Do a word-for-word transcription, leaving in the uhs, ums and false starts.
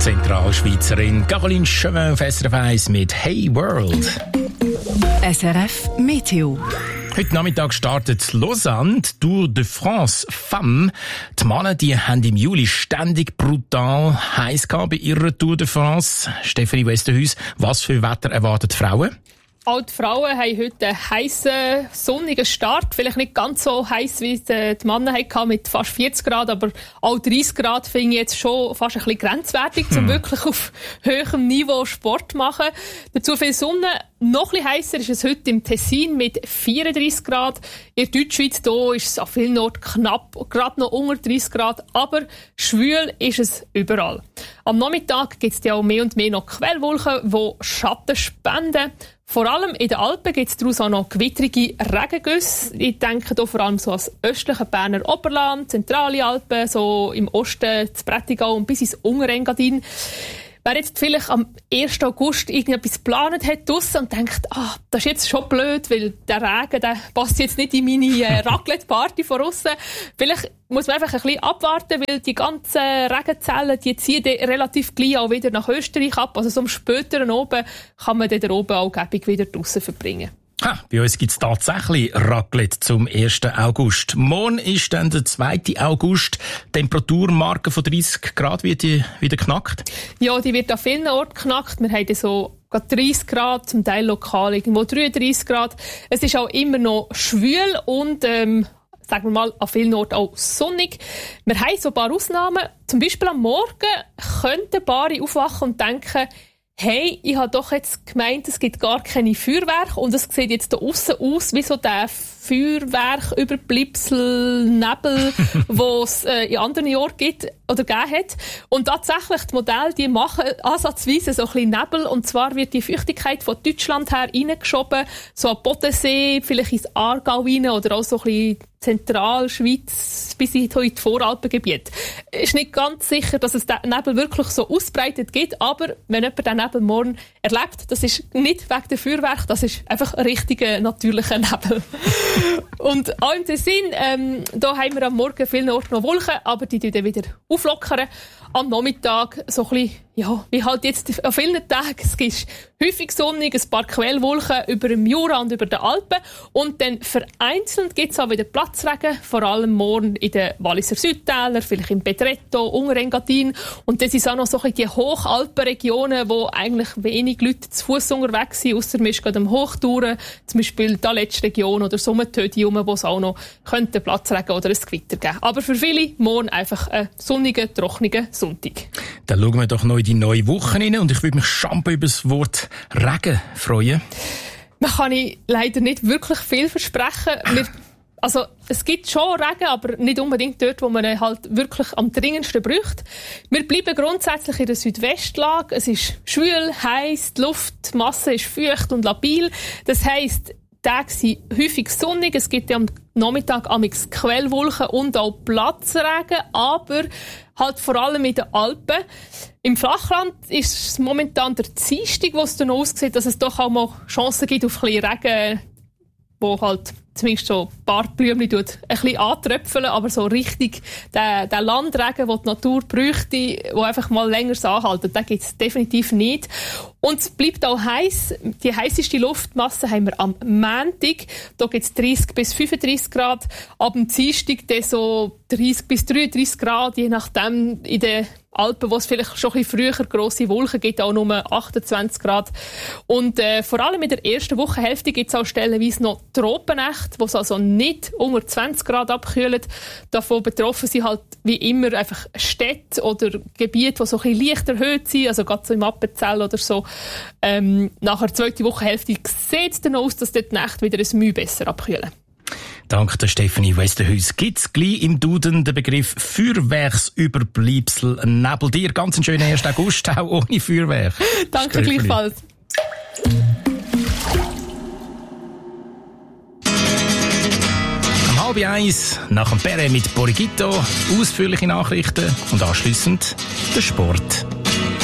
Zentralschweizerin Caroline Chauvin auf S R F eins mit «Hey World». S R F Meteo. Heute Nachmittag startet Lausanne, die Tour de France Femme. Die Männer, die haben im Juli ständig brutal heiß gehabt bei ihrer Tour de France. Stefanie Westerhuis, was für Wetter erwartet Frauen? Auch die Frauen haben heute einen heissen, sonnigen Start. Vielleicht nicht ganz so heiß, wie die Männer hatten, mit fast vierzig Grad, aber auch dreißig Grad finde ich jetzt schon fast ein bisschen grenzwertig, um hm. wirklich auf höherem Niveau Sport zu machen. Dazu viel Sonne. Noch ein bisschen heißer ist es heute im Tessin mit vierunddreißig Grad. In der Deutschschweiz hier ist es an vielen Orten knapp, gerade noch unter dreißig Grad, aber schwül ist es überall. Am Nachmittag gibt es ja auch mehr und mehr noch Quellwolken, die Schatten spenden. Vor allem in den Alpen gibt es daraus auch noch gewittrige Regengüsse. Ich denke hier vor allem so ans östliche Berner Oberland, zentrale Alpen, so im Osten, das Prättigau und bis ins Unterengadin. Wer jetzt vielleicht am ersten August irgendetwas geplant hat draussen und denkt, ah, das ist jetzt schon blöd, weil der Regen, der passt jetzt nicht in meine äh, Raclette-Party von aussen. Vielleicht muss man einfach ein bisschen abwarten, weil die ganzen Regenzellen, die ziehen relativ gleich auch wieder nach Österreich ab. Also so am späteren oben kann man dann oben auch gäbig wieder draussen verbringen. Ha, bei uns gibt es tatsächlich Raclette zum ersten August. Morgen ist dann der zweite August. Temperaturmarke von dreißig Grad wird die wieder knackt? Ja, die wird an vielen Orten knackt. Wir haben so dreißig Grad, zum Teil lokal irgendwo dreiunddreißig Grad. Es ist auch immer noch schwül und ähm, sagen wir mal, an vielen Orten auch sonnig. Wir haben so ein paar Ausnahmen. Zum Beispiel am Morgen könnten ein paar aufwachen und denken, hey, ich habe doch jetzt gemeint, es gibt gar keine Feuerwerke und es sieht jetzt da aussen aus wie so der Feuerwerk-Überbleibsel, Nebel, wo es äh, in anderen Jahren gibt oder gegeben hat. Und tatsächlich, die Modelle, die machen ansatzweise so ein bisschen Nebel und zwar wird die Feuchtigkeit von Deutschland her reingeschoben, so am Bodensee, vielleicht ins Aargau rein oder auch so ein bisschen Zentralschweiz bis in die Voralpengebiet. Ist nicht ganz sicher, dass es den Nebel wirklich so ausbreitet gibt, aber wenn jemand den Nebel morgen erlebt, das ist nicht wegen der Feuerwerk, das ist einfach ein richtiger, natürlicher Nebel. Und auch im Tessin, ähm, da haben wir am Morgen vielen Orten noch Wolken, aber die tun dann wieder auflockern. Am Nachmittag so ein bisschen, ja, wie halt jetzt an vielen Tagen. Es gibt häufig sonnig, ein paar Quellwolken über dem Jura und über den Alpen. Und dann vereinzelt gibt es auch wieder Platzregen, vor allem morgen in den Walliser Südtälern, vielleicht im Bedretto, Unterengadin. Und das sind auch noch so ein bisschen die Hochalpenregionen, wo eigentlich wenig Leute zu Fuss unterwegs sind, ausser man ist gerade am Hochtouren, zum Beispiel die letzte Region oder Sommertödi rum, wo es auch noch könnte Platzregen oder ein Gewitter geben. Aber für viele morgen einfach ein sonniger, trockener Sonntag. Dann schauen wir doch noch in die neue Woche rein und ich würde mich schon über das Wort Regen freuen. Da kann ich leider nicht wirklich viel versprechen. Wir, also, es gibt schon Regen, aber nicht unbedingt dort, wo man ihn halt wirklich am dringendsten bräuchte. Wir bleiben grundsätzlich in der Südwestlage. Es ist schwül, heiß, die Luftmasse ist feucht und labil. Das heisst, die Tage sind häufig sonnig. Es gibt ja am Nachmittag amigs Quellwolken und auch Platzregen, aber halt vor allem in den Alpen. Im Flachland ist es momentan der Dienstag, wo es dann aussieht, dass es doch auch mal Chancen gibt auf ein bisschen Regen, wo halt zumindest so ein paar Blümchen tut, ein bisschen antröpfeln, aber so richtig der, der Landregen, den die Natur bräuchte, der einfach mal länger anhalten, den gibt es definitiv nicht. Und es bleibt auch heiß. Die heisseste Luftmasse haben wir am Montag. Da gibt es dreißig bis fünfunddreißig Grad. Ab dem Dienstag dann so dreißig bis dreiunddreißig Grad, je nachdem in den Alpen, wo es vielleicht schon ein bisschen früher grosse Wolken gibt, auch nur achtundzwanzig Grad. Und äh, vor allem in der ersten Wochenhälfte gibt es auch stellenweise noch Tropennächte, wo es also nicht unter zwanzig Grad abkühlt. Davon betroffen sind halt wie immer einfach Städte oder Gebiete, die so ein bisschen leicht erhöht sind, also gerade so im Appenzell oder so. Ähm, nach der zweiten Wochenhälfte sieht es dann aus, dass dort die Nächte wieder ein Mühe besser abkühlen. Dank der Stefanie Westerhuis gibt's gleich im Duden den Begriff Feuerwerksüberbleibsel Nebel. Dir ganz einen schönen ersten August, auch ohne Feuerwerk. Danke gleichfalls. Am halb eins nach dem Perre mit Borigito, ausführliche Nachrichten und anschliessend der Sport.